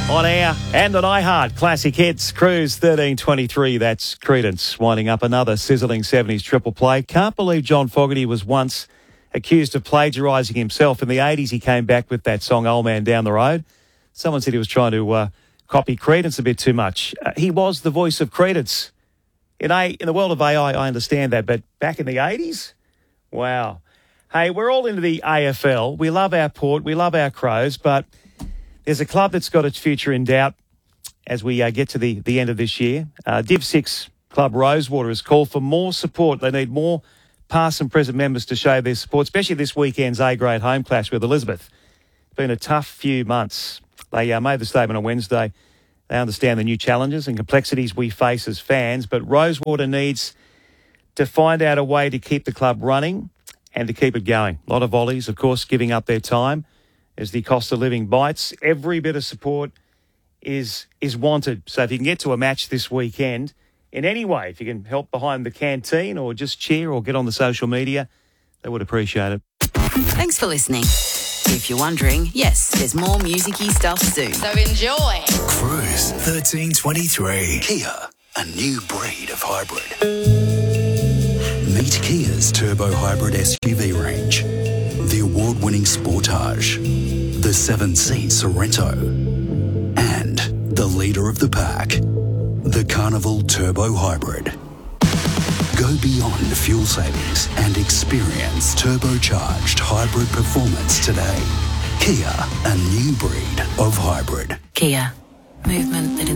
On air and on iHeart, classic hits, Cruise 1323, that's Creedence, winding up another sizzling 70s triple play. Can't believe John Fogerty was once accused of plagiarising himself. In the 80s, he came back with that song, Old Man Down the Road. Someone said he was trying to copy Creedence a bit too much. He was the voice of Creedence. In the world of AI, I understand that, but back in the 80s? Wow. Hey, we're all into the AFL. We love our Port, we love our Crows, but there's a club that's got its future in doubt as we get to the end of this year. Div 6 club Rosewater has called for more support. They need more past and present members to show their support, especially this weekend's A-grade home clash with Elizabeth. It's been a tough few months. They made the statement on Wednesday. They understand the new challenges and complexities we face as fans, but Rosewater needs to find out a way to keep the club running and to keep it going. A lot of volleys, of course, giving up their time as the cost of living bites. Every bit of support is wanted. So if you can get to a match this weekend in any way, if you can help behind the canteen or just cheer or get on the social media, they would appreciate it. Thanks for listening. If you're wondering, yes, there's more music-y stuff soon. So enjoy. Cruise 1323. Kia, a new breed of hybrid. Meet Kia's turbo hybrid SUV range. The award-winning Sportage, the 7-seat Sorento, and the leader of the pack, the Carnival Turbo Hybrid. Go beyond fuel savings and experience turbocharged hybrid performance today. Kia, a new breed of hybrid. Kia, movement that